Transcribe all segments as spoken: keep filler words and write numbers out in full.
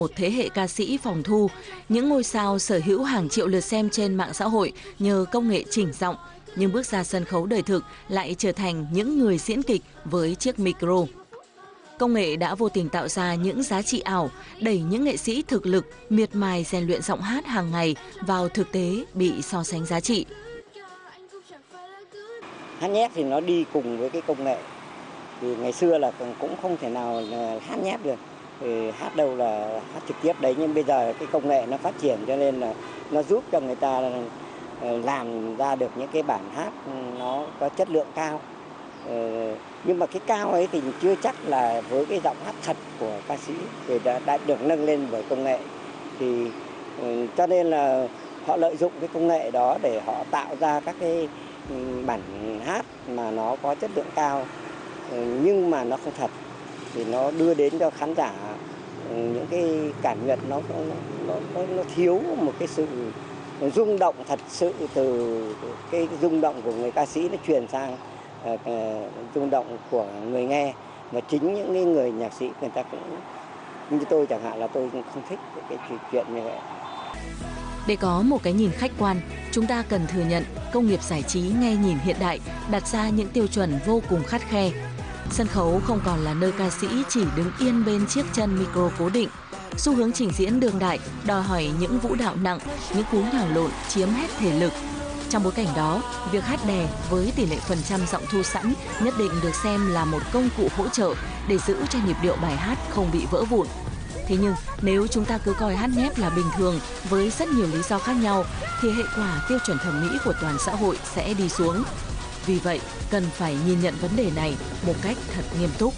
Một thế hệ ca sĩ phòng thu, những ngôi sao sở hữu hàng triệu lượt xem trên mạng xã hội nhờ công nghệ chỉnh giọng, nhưng bước ra sân khấu đời thực lại trở thành những người diễn kịch với chiếc micro. Công nghệ đã vô tình tạo ra những giá trị ảo, đẩy những nghệ sĩ thực lực miệt mài rèn luyện giọng hát hàng ngày vào thực tế bị so sánh giá trị. Hát nhép thì nó đi cùng với cái công nghệ. Thì ngày xưa là cũng không thể nào hát nhép được. Thì hát đâu là hát trực tiếp đấy, nhưng bây giờ cái công nghệ nó phát triển cho nên là nó giúp cho người ta làm ra được những cái bản hát nó có chất lượng cao. Nhưng mà cái cao ấy thì chưa chắc là với cái giọng hát thật của ca sĩ thì đã, đã được nâng lên bởi công nghệ. Thì cho nên là họ lợi dụng cái công nghệ đó để họ tạo ra các cái bản hát mà nó có chất lượng cao nhưng mà nó không thật, thì nó đưa đến cho khán giả những cái cảm nhận nó nó nó, nó thiếu một cái sự rung động thật sự từ cái rung động của người ca sĩ nó truyền sang uh, rung động của người nghe. Và chính những cái người nhạc sĩ người ta cũng như tôi chẳng hạn là tôi cũng không thích cái chuyện như vậy. Để có một cái nhìn khách quan, chúng ta cần thừa nhận công nghiệp giải trí nghe nhìn hiện đại đặt ra những tiêu chuẩn vô cùng khắt khe. Sân khấu không còn là nơi ca sĩ chỉ đứng yên bên chiếc chân micro cố định. Xu hướng trình diễn đương đại đòi hỏi những vũ đạo nặng, những cú nhào lộn chiếm hết thể lực. Trong bối cảnh đó, việc hát đè với tỷ lệ phần trăm giọng thu sẵn nhất định được xem là một công cụ hỗ trợ để giữ cho nhịp điệu bài hát không bị vỡ vụn. Thế nhưng nếu chúng ta cứ coi hát nhép là bình thường với rất nhiều lý do khác nhau thì hệ quả tiêu chuẩn thẩm mỹ của toàn xã hội sẽ đi xuống. Vì vậy, cần phải nhìn nhận vấn đề này một cách thật nghiêm túc.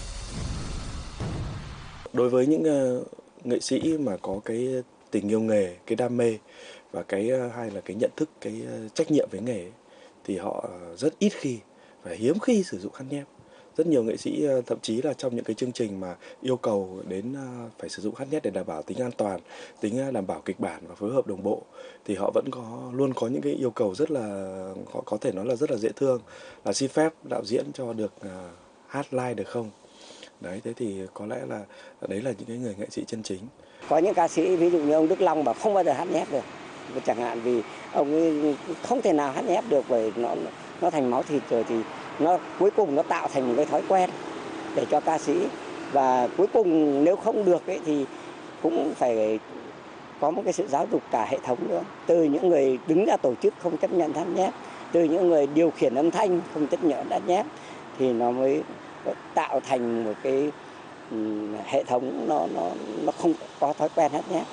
Đối với những uh, nghệ sĩ mà có cái tình yêu nghề, cái đam mê và cái uh, hay là cái nhận thức, cái uh, trách nhiệm với nghề thì họ uh, rất ít khi và hiếm khi sử dụng hát nhép. Rất nhiều nghệ sĩ uh, thậm chí là trong những cái chương trình mà yêu cầu đến uh, phải sử dụng hát nhép để đảm bảo tính an toàn, tính uh, đảm bảo kịch bản và phối hợp đồng bộ thì họ vẫn có luôn có những cái yêu cầu rất là họ có thể nói là rất là dễ thương, là xin phép đạo diễn cho được uh, hát live được không. Đấy, thế thì có lẽ là đấy là những cái người nghệ sĩ chân chính. Có những ca sĩ ví dụ như ông Đức Long bảo không bao giờ hát nhép được, chẳng hạn vì ông ấy không thể nào hát nhép được bởi nó nó thành máu thịt rồi, thì nó cuối cùng nó tạo thành một cái thói quen để cho ca sĩ, và cuối cùng nếu không được ấy thì cũng phải có một cái sự giáo dục cả hệ thống nữa, từ những người đứng ra tổ chức không chấp nhận hát nhép, từ những người điều khiển âm thanh không chấp nhận hát nhép, thì nó mới tạo thành một cái um, hệ thống nó nó nó không có thói quen hát nhép.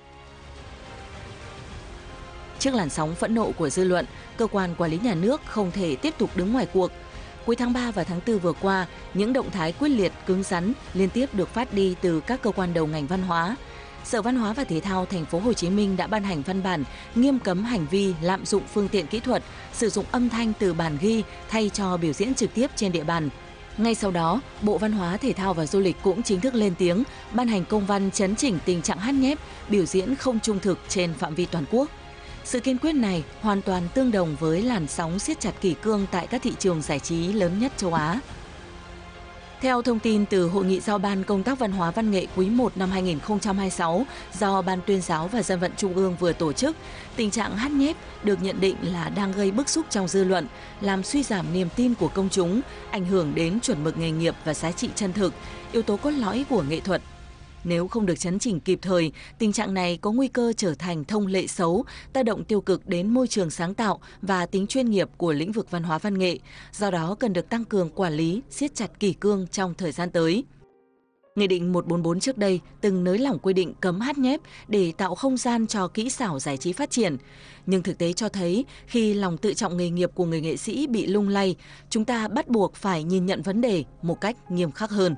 Trước làn sóng phẫn nộ của dư luận, cơ quan quản lý nhà nước không thể tiếp tục đứng ngoài cuộc. Cuối tháng ba và tháng tư vừa qua, những động thái quyết liệt, cứng rắn liên tiếp được phát đi từ các cơ quan đầu ngành văn hóa. Sở Văn hóa và Thể thao Thành phố Hồ Chí Minh đã ban hành văn bản nghiêm cấm hành vi lạm dụng phương tiện kỹ thuật, sử dụng âm thanh từ bản ghi thay cho biểu diễn trực tiếp trên địa bàn. Ngay sau đó, Bộ Văn hóa, Thể thao và Du lịch cũng chính thức lên tiếng ban hành công văn chấn chỉnh tình trạng hát nhép, biểu diễn không trung thực trên phạm vi toàn quốc. Sự kiên quyết này hoàn toàn tương đồng với làn sóng siết chặt kỷ cương tại các thị trường giải trí lớn nhất châu Á. Theo thông tin từ Hội nghị giao ban công tác văn hóa văn nghệ quý một năm hai nghìn không trăm hai mươi sáu do Ban Tuyên giáo và Dân vận Trung ương vừa tổ chức, tình trạng hát nhép được nhận định là đang gây bức xúc trong dư luận, làm suy giảm niềm tin của công chúng, ảnh hưởng đến chuẩn mực nghề nghiệp và giá trị chân thực, yếu tố cốt lõi của nghệ thuật. Nếu không được chấn chỉnh kịp thời, tình trạng này có nguy cơ trở thành thông lệ xấu, tác động tiêu cực đến môi trường sáng tạo và tính chuyên nghiệp của lĩnh vực văn hóa văn nghệ, do đó cần được tăng cường quản lý, siết chặt kỷ cương trong thời gian tới. Nghị định một trăm bốn mươi bốn trước đây từng nới lỏng quy định cấm hát nhép để tạo không gian cho kỹ xảo giải trí phát triển. Nhưng thực tế cho thấy khi lòng tự trọng nghề nghiệp của người nghệ sĩ bị lung lay, chúng ta bắt buộc phải nhìn nhận vấn đề một cách nghiêm khắc hơn.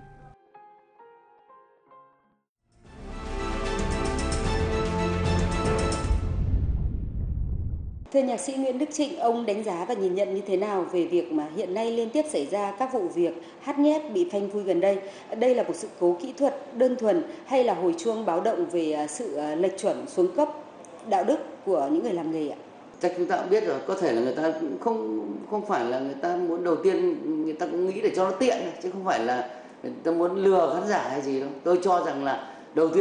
Thưa nhạc sĩ Nguyễn Đức Trịnh, ông đánh giá và nhìn nhận như thế nào về việc mà hiện nay liên tiếp xảy ra các vụ việc hát nhép bị phanh phui gần đây? Đây là một sự cố kỹ thuật đơn thuần hay là hồi chuông báo động về sự lệch chuẩn xuống cấp đạo đức của những người làm nghề ạ? Chắc chúng ta cũng biết rồi, có thể là người ta cũng không không phải là người ta muốn đầu tiên người ta cũng nghĩ để cho nó tiện, chứ không phải là người ta muốn lừa khán giả hay gì đâu. Tôi cho rằng là đầu tiên